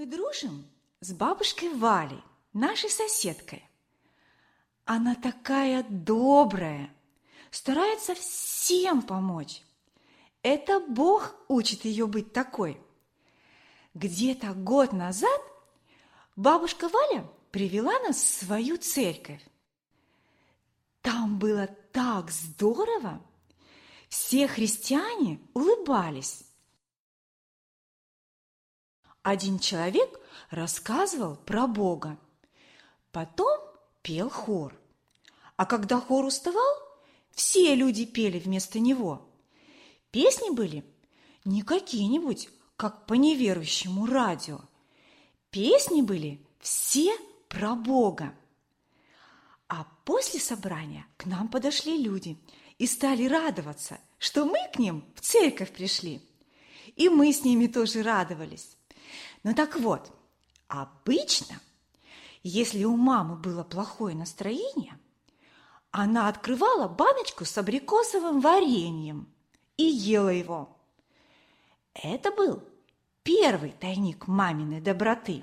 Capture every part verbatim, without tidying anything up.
дружим с бабушкой Валей, нашей соседкой. Она такая добрая, старается всем помочь. Это Бог учит ее быть такой. Где-то год назад бабушка Валя привела нас в свою церковь. Там было так здорово! Все христиане улыбались. Один человек рассказывал про Бога, потом пел хор. А когда хор уставал, все люди пели вместо него. Песни были не какие-нибудь, как по неверующему радио. Песни были все про Бога. А после собрания к нам подошли люди и стали радоваться, что мы к ним в церковь пришли. И мы с ними тоже радовались. Ну так вот, обычно, если у мамы было плохое настроение, она открывала баночку с абрикосовым вареньем и ела его. Это был первый тайник маминой доброты.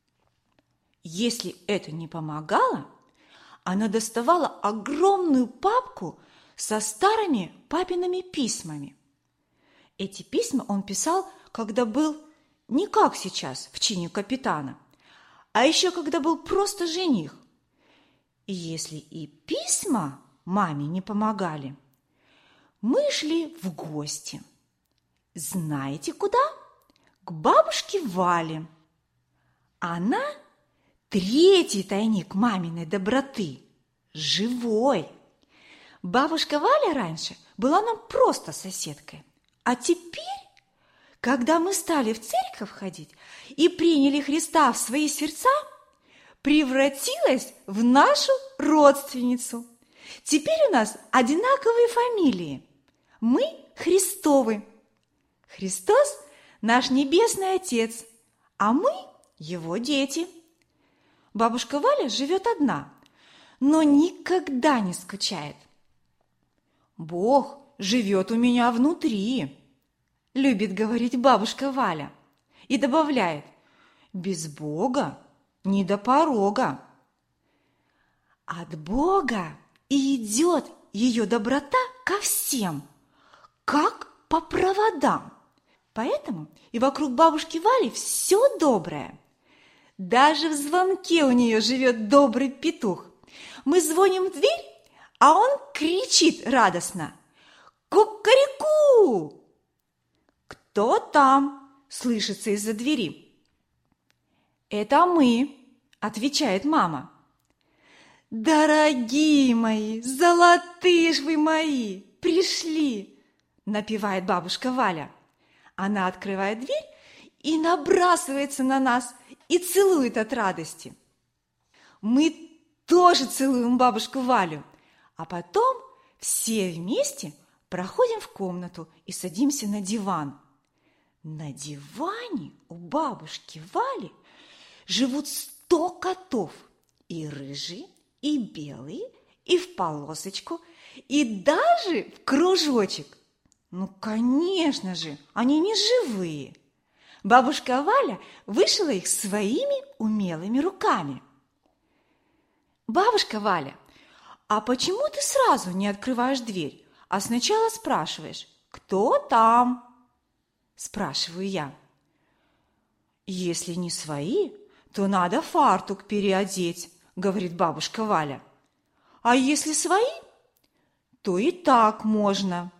Если это не помогало, она доставала огромную папку со старыми папиными письмами. Эти письма он писал, когда был не как сейчас, в чине капитана, а еще когда был просто жених. И если и письма маме не помогали, мы шли в гости. Знаете куда? К бабушке Вале. Она третий тайник маминой доброты, живой. Бабушка Валя раньше была нам просто соседкой, а теперь, когда мы стали в церковь ходить и приняли Христа в свои сердца, превратилась в нашу родственницу. Теперь у нас одинаковые фамилии. Мы Христовы. Христос – наш небесный Отец, а мы – Его дети. Бабушка Валя живет одна, но никогда не скучает. «Бог живет у меня внутри», – любит говорить бабушка Валя. И добавляет: «Без Бога не до порога». От Бога и идет ее доброта ко всем, как по проводам. Поэтому и вокруг бабушки Вали все доброе. Даже в звонке у нее живет добрый петух. Мы звоним в дверь, а он кричит радостно: «Кукареку!» «Кто там?» – слышится из-за двери. «Это мы», – отвечает мама. «Дорогие мои, золотые ж вы мои, пришли!» – напевает бабушка Валя. Она открывает дверь и набрасывается на нас и целует от радости. Мы тоже целуем бабушку Валю, а потом все вместе проходим в комнату и садимся на диван. На диване у бабушки Вали живут сто котов, и рыжие, и белые, и в полосочку, и даже в кружочек. Ну, конечно же, они не живые. Бабушка Валя вышила их своими умелыми руками. «Бабушка Валя, а почему ты сразу не открываешь дверь, а сначала спрашиваешь: кто там?» Спрашиваю я. «Если не свои, то надо фартук переодеть», говорит бабушка Валя. «А если свои, то и так можно».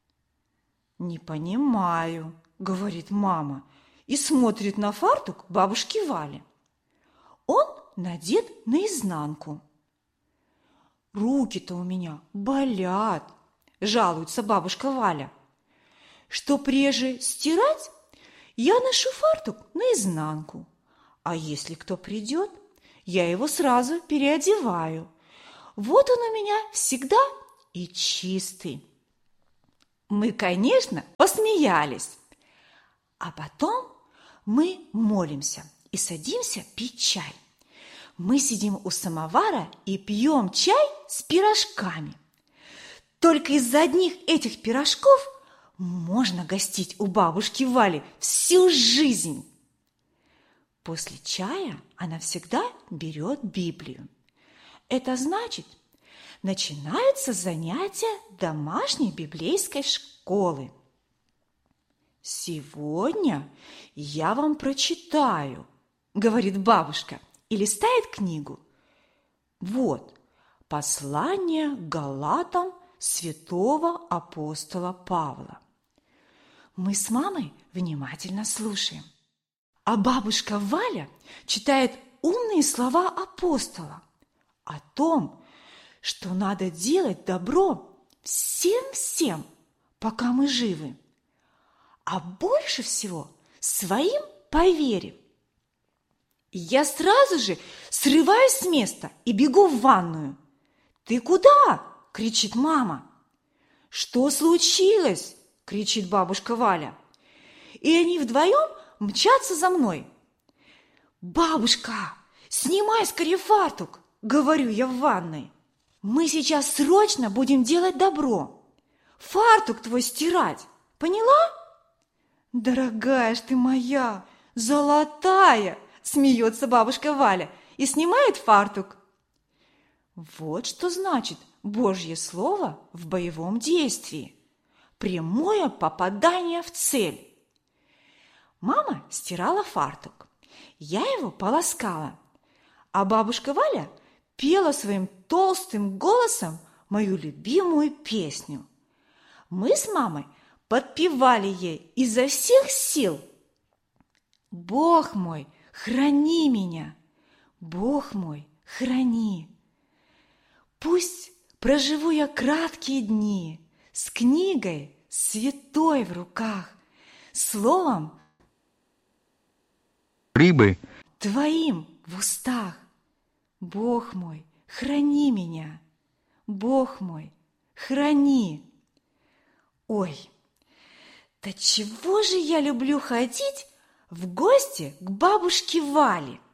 «Не понимаю», говорит мама и смотрит на фартук бабушки Вали. Он надет наизнанку. «Руки-то у меня болят», жалуется бабушка Валя. «Что прежде стирать, я ношу фартук наизнанку, а если кто придет, я его сразу переодеваю. Вот он у меня всегда и чистый». Мы, конечно, посмеялись. А потом мы молимся и садимся пить чай. Мы сидим у самовара и пьем чай с пирожками. Только из-за одних этих пирожков можно гостить у бабушки Вали всю жизнь. После чая она всегда берет Библию. Это значит, начинаются занятия домашней библейской школы. «Сегодня я вам прочитаю», – говорит бабушка и листает книгу. Вот, послание к Галатам святого апостола Павла. Мы с мамой внимательно слушаем. А бабушка Валя читает умные слова апостола о том, что надо делать добро всем-всем, пока мы живы, а больше всего своим по вере. Я сразу же срываюсь с места и бегу в ванную. «Ты куда?» – кричит мама. «Что случилось?» – кричит бабушка Валя. И они вдвоем мчатся за мной. «Бабушка, снимай скорее фартук!» – говорю я в ванной. «Мы сейчас срочно будем делать добро. Фартук твой стирать, поняла?» «Дорогая ж ты моя, золотая!» – смеется бабушка Валя и снимает фартук. Вот что значит Божье Слово в боевом действии. Прямое попадание в цель. Мама стирала фартук, я его полоскала, а бабушка Валя пела своим толстым голосом мою любимую песню. Мы с мамой подпевали ей изо всех сил. «Бог мой, храни меня! Бог мой, храни! Пусть проживу я краткие дни с книгой святой в руках, словом рыбы твоим в устах. Бог мой, храни меня! Бог мой, храни!» Ой, да чего же я люблю ходить в гости к бабушке Вале!